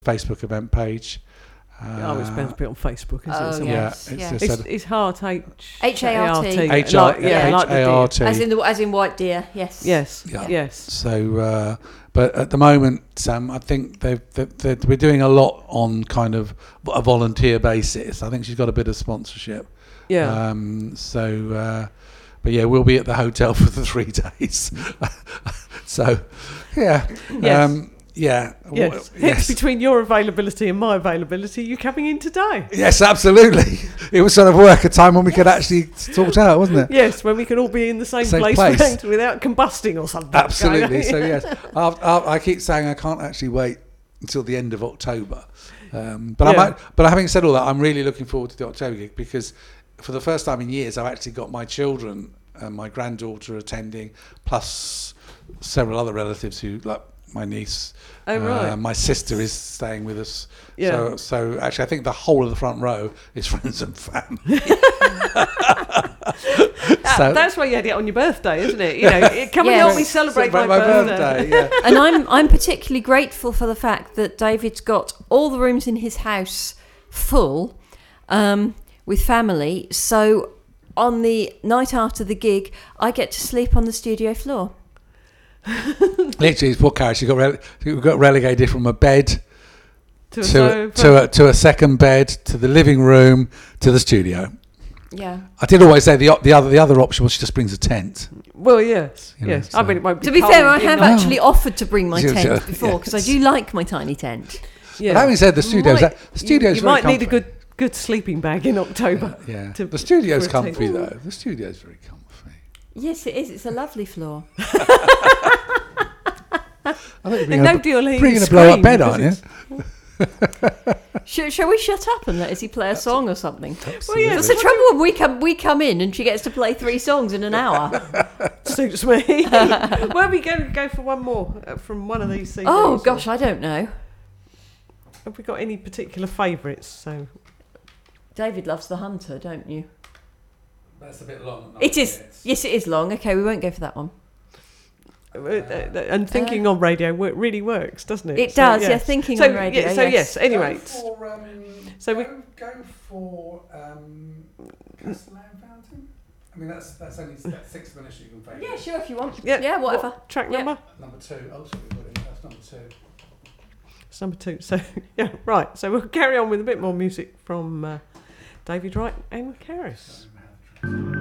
Facebook event page. It's bound to be on Facebook, isn't it? Yes. It's Heart H-A-R-T. H-A-R-T. As in white deer. Yes. Yes. Yeah. Yes. So, but at the moment, I think we're doing a lot on kind of a volunteer basis. I think she's got a bit of sponsorship. Yeah. But yeah, we'll be at the hotel for the 3 days. So, yeah. Yes. Yeah. Yes. Hence, between your availability and my availability, you're coming in today. Yes, absolutely. It was sort of work a time when we could actually sort out, wasn't it? Yes, when we can all be in the same place. Without combusting or something. Absolutely. So yes, I keep saying I can't actually wait until the end of October. But having said all that, I'm really looking forward to the October gig because for the first time in years, I've actually got my children and my granddaughter attending, plus several other relatives who like. My niece, my sister is staying with us. Yeah. So actually, I think the whole of the front row is friends and family. That's why you had it on your birthday, isn't it? You know, come and help me celebrate my birthday. Yeah. And I'm particularly grateful for the fact that David's got all the rooms in his house full with family. So on the night after the gig, I get to sleep on the studio floor. Literally, poor Carrie. She got relegated from a bed to a second bed to the living room to the studio. Yeah, I did always say the other option was she just brings a tent. Well, yes, Yes. So. I mean, it won't be to be cold, fair, I have actually offered to bring my Yes. tent before because I do like my tiny tent. Yeah. But having said the studio's you might need a good sleeping bag in October. Yeah, the studio's comfy though. The studio's very comfy. Yes, it is. It's a lovely floor. I think Bringing a blow-up bed, aren't you? Shall we shut up and let Izzy play a song or something? Well, yeah, that's the trouble when we come in and she gets to play 3 songs in an hour. Suits me. Where are we going to go for one more from one of these CDs? Oh gosh, I don't know. Have we got any particular favourites? So, David loves The Hunter, don't you? That's a bit long. It is. Minutes. Yes, it is long. Okay, we won't go for that one. And thinking on radio really works, doesn't it? It does, yeah. Thinking on radio. Yes. Anyway, go for Castellan Fountain. I mean, that's only 6 minutes you can play. Yeah, sure, if you want. Yeah, whatever. What track number? Number 2. Oh, sorry, that's number 2. It's number 2. So yeah, right. So we'll carry on with a bit more music from David Wright and Carys.